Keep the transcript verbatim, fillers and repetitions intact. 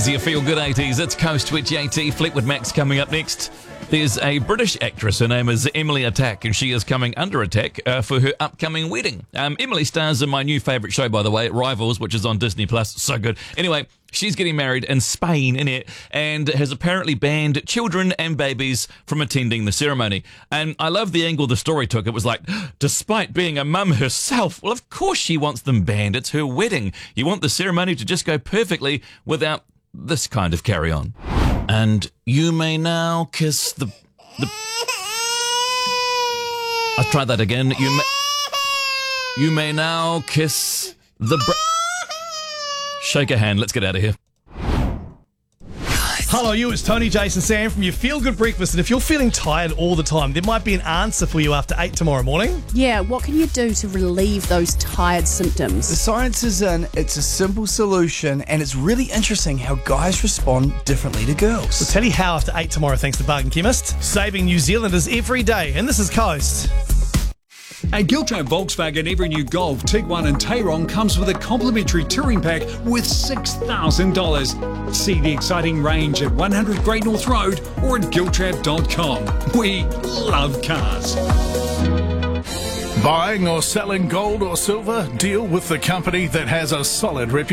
Is your feel-good eighties? It's Coast twenty-eight, Fleetwood Mac's coming up next. There's a British actress, her name is Emily Attack, and she is coming under attack uh, for her upcoming wedding. Um, Emily stars in my new favourite show, by the way, Rivals, which is on Disney Plus. So good. Anyway, she's getting married in Spain, in it, and has apparently banned children and babies from attending the ceremony. And I love the angle the story took. It was like, despite being a mum herself, well, of course she wants them banned. It's her wedding. You want the ceremony to just go perfectly without this kind of carry-on. And you may now kiss the... the I'll try that again. You may, you may now kiss the... Br- Shake a hand. Let's get out of here. Hello, you. It's Tony, Jason, Sam from your Feel Good Breakfast. And if you're feeling tired all the time, there might be an answer for you after eight tomorrow morning. Yeah, what can you do to relieve those tired symptoms? The science is in, it's a simple solution, and it's really interesting how guys respond differently to girls. We'll tell you how after eight tomorrow, thanks to Bargain Chemist. Saving New Zealanders every day. And this is Coast. At Giltrap Volkswagen, every new Golf, Tiguan and Tayron comes with a complimentary touring pack worth six thousand dollars. See the exciting range at one hundred Great North Road or at giltrap dot com. We love cars. Buying or selling gold or silver? Deal with the company that has a solid reputation.